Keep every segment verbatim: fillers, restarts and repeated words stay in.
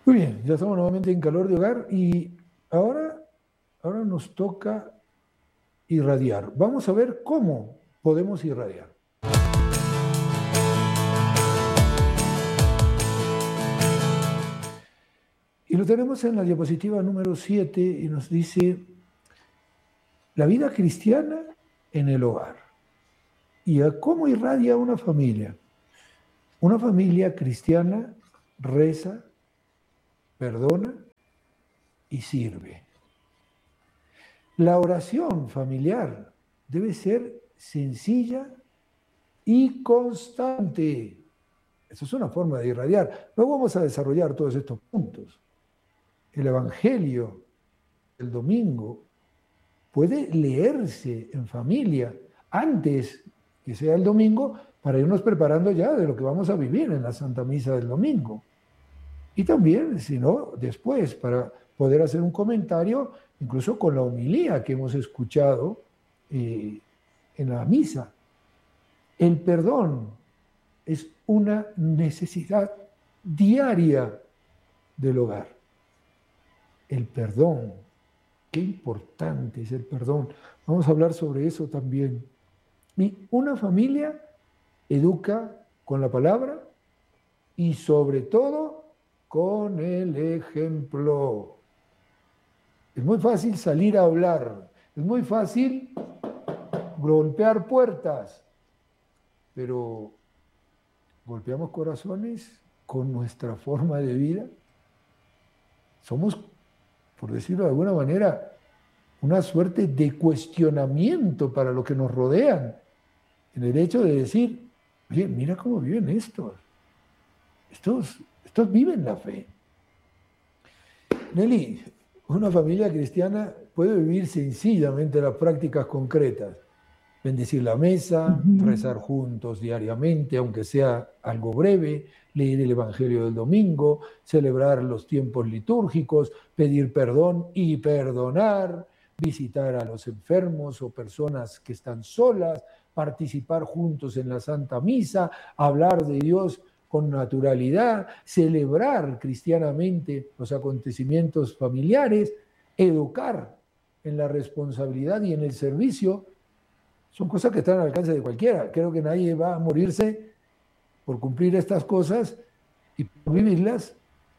Muy bien, ya estamos nuevamente en Calor de Hogar y ahora, ahora nos toca irradiar. Vamos a ver cómo podemos irradiar. Y lo tenemos en la diapositiva número siete y nos dice la vida cristiana en el hogar. ¿Y a cómo irradia una familia? Una familia cristiana reza, perdona y sirve. La oración familiar debe ser sencilla y constante. Eso es una forma de irradiar. Luego vamos a desarrollar todos estos puntos. El Evangelio el domingo puede leerse en familia antes que sea el domingo para irnos preparando ya de lo que vamos a vivir en la Santa Misa del domingo. Y también, si no, después, para poder hacer un comentario, incluso con la homilía que hemos escuchado eh, en la misa. El perdón es una necesidad diaria del hogar. El perdón, qué importante es el perdón. Vamos a hablar sobre eso también. Y una familia educa con la palabra y sobre todo con el ejemplo. Es muy fácil salir a hablar, es muy fácil golpear puertas, pero golpeamos corazones con nuestra forma de vida. Somos, por decirlo de alguna manera, una suerte de cuestionamiento para los que nos rodean, en el hecho de decir, oye, mira cómo viven estos, estos, estos viven la fe. Nelly, una familia cristiana puede vivir sencillamente las prácticas concretas, bendecir la mesa, uh-huh. rezar juntos diariamente, aunque sea algo breve, leer el Evangelio del domingo, celebrar los tiempos litúrgicos, pedir perdón y perdonar, visitar a los enfermos o personas que están solas, participar juntos en la Santa Misa, hablar de Dios con naturalidad, celebrar cristianamente los acontecimientos familiares, educar en la responsabilidad y en el servicio. Son cosas que están al alcance de cualquiera. Creo que nadie va a morirse por cumplir estas cosas y por vivirlas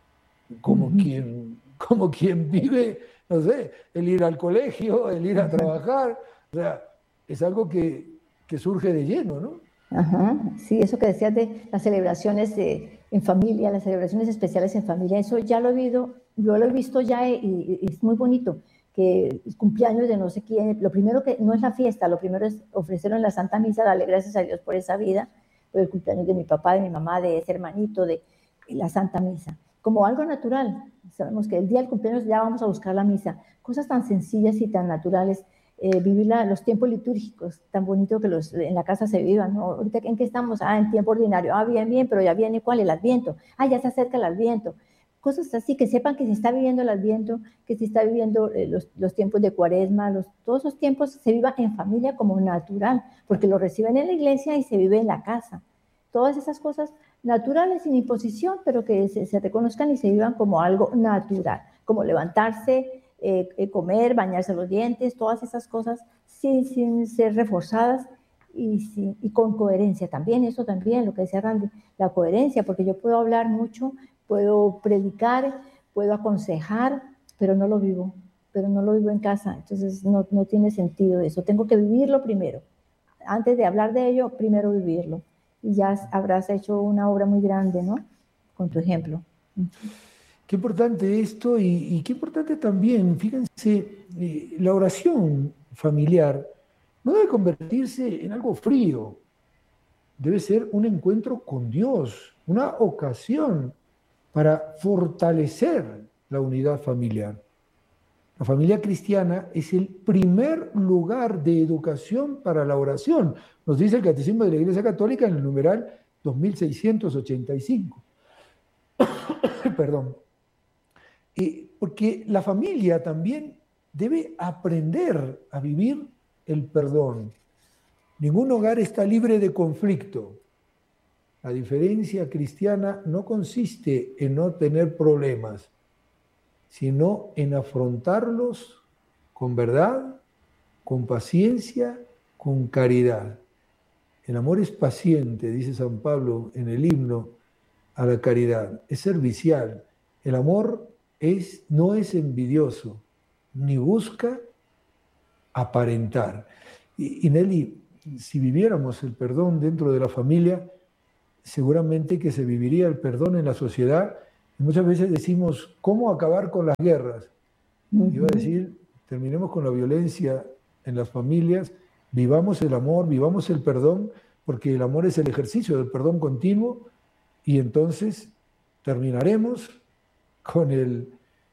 como, uh-huh. quien, como quien vive, no sé, el ir al colegio, el ir a trabajar. O sea, es algo que, que surge de lleno, ¿no? Ajá, sí, eso que decías de las celebraciones de, en familia, las celebraciones especiales en familia, eso ya lo he visto, yo lo he visto ya y, y es muy bonito. Que el cumpleaños de no sé quién, lo primero que no es la fiesta, lo primero es ofrecerlo en la Santa Misa, darle gracias a Dios por esa vida, por el cumpleaños de mi papá, de mi mamá, de ese hermanito, de la Santa Misa, como algo natural. Sabemos que el día del cumpleaños ya vamos a buscar la misa, cosas tan sencillas y tan naturales, eh, vivir la, los tiempos litúrgicos, tan bonito que los, en la casa se vivan, ¿no? Ahorita, ¿en qué estamos? Ah, en tiempo ordinario, ah, bien, bien, pero ya viene, ¿cuál? El Adviento, ah, ya se acerca el Adviento. Cosas así, que sepan que se está viviendo el Adviento, que se está viviendo eh, los, los tiempos de Cuaresma, los, todos esos tiempos se vivan en familia como natural, porque lo reciben en la iglesia y se vive en la casa. Todas esas cosas naturales, sin imposición, pero que se, se reconozcan y se vivan como algo natural, como levantarse, eh, eh, comer, bañarse los dientes, todas esas cosas sin, sin ser reforzadas y, sin, y con coherencia también, eso también, lo que decía Randy, la coherencia, porque yo puedo hablar mucho, puedo predicar, puedo aconsejar, pero no lo vivo, pero no lo vivo en casa, entonces no, no tiene sentido eso, tengo que vivirlo primero, antes de hablar de ello, primero vivirlo, y ya habrás hecho una obra muy grande, ¿no? Con tu ejemplo. Qué importante esto y, y qué importante también, fíjense, eh, la oración familiar no debe convertirse en algo frío, debe ser un encuentro con Dios, una ocasión para fortalecer la unidad familiar. La familia cristiana es el primer lugar de educación para la oración, nos dice el Catecismo de la Iglesia Católica en el numeral dos mil seiscientos ochenta y cinco. Perdón. Eh, porque la familia también debe aprender a vivir el perdón. Ningún hogar está libre de conflicto. La diferencia cristiana no consiste en no tener problemas, sino en afrontarlos con verdad, con paciencia, con caridad. El amor es paciente, dice San Pablo en el himno a la caridad, es servicial. El amor es, no es envidioso, ni busca aparentar. Y, y Nelly, si viviéramos el perdón dentro de la familia, seguramente que se viviría el perdón en la sociedad. Y muchas veces decimos, ¿cómo acabar con las guerras? Uh-huh. Iba a decir, terminemos con la violencia en las familias, vivamos el amor, vivamos el perdón, porque el amor es el ejercicio del perdón continuo, y entonces terminaremos con, el,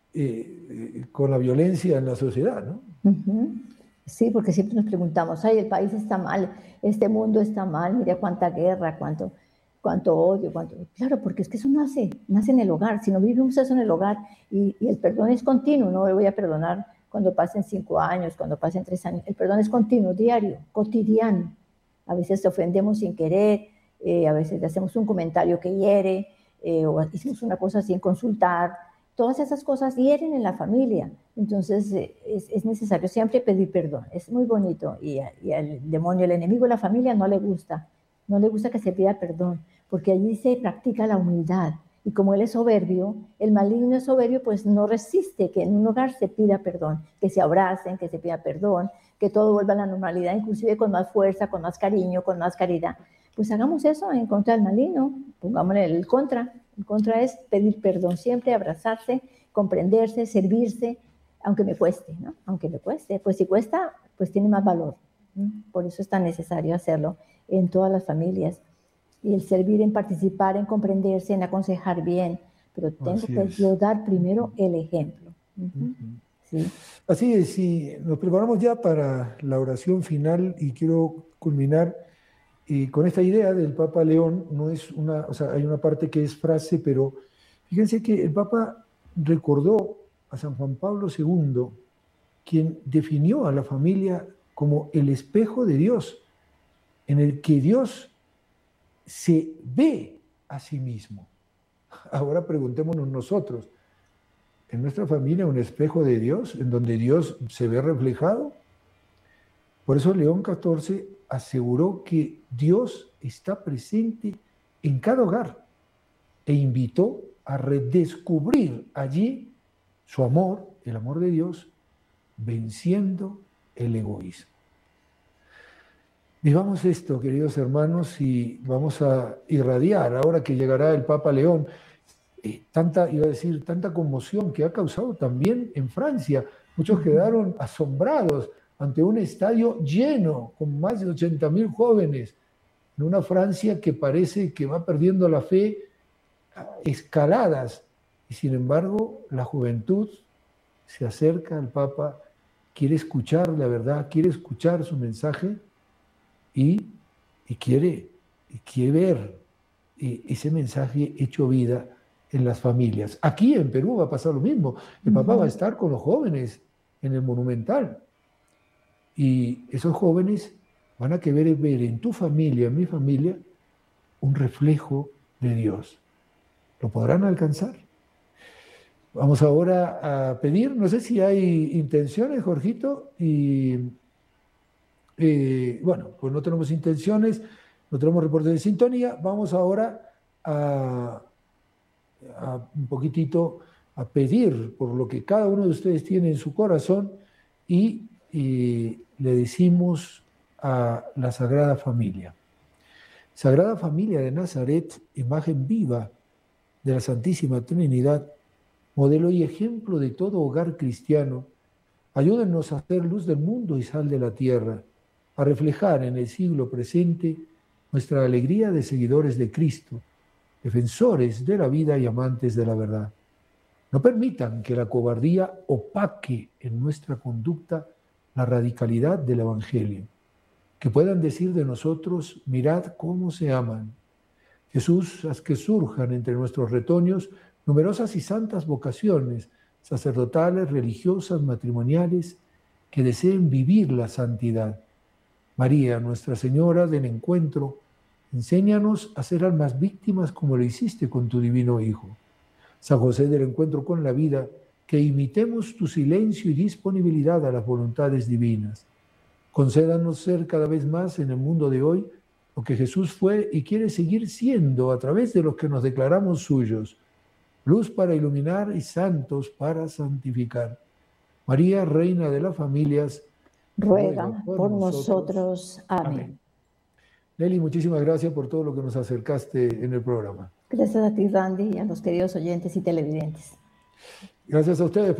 eh, con la violencia en la sociedad, ¿no? Uh-huh. Sí, porque siempre nos preguntamos, ay, el país está mal, este mundo está mal, mira cuánta guerra, cuánto, cuánto odio, cuánto... Claro, porque es que eso nace, nace en el hogar. Si no vivimos eso en el hogar y, y el perdón es continuo, no le voy a perdonar cuando pasen cinco años, cuando pasen tres años. El perdón es continuo, diario, cotidiano. A veces te ofendemos sin querer, eh, a veces le hacemos un comentario que hiere, eh, o hicimos una cosa sin consultar. Todas esas cosas hieren en la familia. Entonces eh, es, es necesario siempre pedir perdón. Es muy bonito. Y, a, y al demonio, el enemigo de la familia, no le gusta. No le gusta que se pida perdón, porque allí se practica la humildad. Y como él es soberbio, el maligno es soberbio, pues no resiste que en un hogar se pida perdón, que se abracen, que se pida perdón, que todo vuelva a la normalidad, inclusive con más fuerza, con más cariño, con más caridad. Pues hagamos eso en contra del maligno, pongámosle el contra. El contra es pedir perdón siempre, abrazarse, comprenderse, servirse, aunque me cueste, ¿no? Aunque me cueste. Pues si cuesta, pues tiene más valor. Por eso es tan necesario hacerlo en todas las familias. Y el servir en participar, en comprenderse, en aconsejar bien, pero tengo Así que es. yo dar primero el ejemplo. Uh-huh. Sí. Así es, sí, nos preparamos ya para la oración final y quiero culminar eh, con esta idea del Papa León. No es una, o sea, hay una parte que es frase, pero fíjense que el Papa recordó a San Juan Pablo segundo, quien definió a la familia como el espejo de Dios, en el que Dios se ve a sí mismo. Ahora preguntémonos nosotros, ¿en nuestra familia un espejo de Dios, en donde Dios se ve reflejado? Por eso León catorce aseguró que Dios está presente en cada hogar e invitó a redescubrir allí su amor, el amor de Dios, venciendo el egoísmo. Vivamos esto, queridos hermanos, y vamos a irradiar, ahora que llegará el Papa León, eh, tanta, iba a decir, tanta conmoción que ha causado también en Francia. Muchos quedaron asombrados ante un estadio lleno, con más de ochenta mil jóvenes, en una Francia que parece que va perdiendo la fe a escaladas, y sin embargo la juventud se acerca al Papa, quiere escuchar la verdad, quiere escuchar su mensaje, Y, y, quiere, y quiere ver eh, ese mensaje hecho vida en las familias. Aquí en Perú va a pasar lo mismo. El uh-huh. Papá va a estar con los jóvenes en el Monumental. Y esos jóvenes van a querer ver en tu familia, en mi familia, un reflejo de Dios. ¿Lo podrán alcanzar? Vamos ahora a pedir, no sé si hay intenciones, Jorgito, y... Eh, bueno, pues no tenemos intenciones, no tenemos reporte de sintonía. Vamos ahora a, a un poquitito a pedir por lo que cada uno de ustedes tiene en su corazón y, y le decimos a la Sagrada Familia. Sagrada Familia de Nazaret, imagen viva de la Santísima Trinidad, modelo y ejemplo de todo hogar cristiano, ayúdennos a hacer luz del mundo y sal de la tierra, a reflejar en el siglo presente nuestra alegría de seguidores de Cristo, defensores de la vida y amantes de la verdad. No permitan que la cobardía opaque en nuestra conducta la radicalidad del Evangelio. Que puedan decir de nosotros, mirad cómo se aman. Jesús, haz que surjan entre nuestros retoños numerosas y santas vocaciones, sacerdotales, religiosas, matrimoniales, que deseen vivir la santidad. María, Nuestra Señora del Encuentro, Enséñanos a ser almas víctimas como lo hiciste con tu divino Hijo. San José del encuentro con la vida, que imitemos tu silencio y disponibilidad a las voluntades divinas. Concédanos ser cada vez más en el mundo de hoy lo que Jesús fue y quiere seguir siendo a través de los que nos declaramos suyos, luz para iluminar y santos para santificar. María, Reina de las Familias, ruega, ruega por, por nosotros. nosotros. Amén. Amén. Nelly, muchísimas gracias por todo lo que nos acercaste en el programa. Gracias a ti, Randy, y a los queridos oyentes y televidentes. Gracias a ustedes.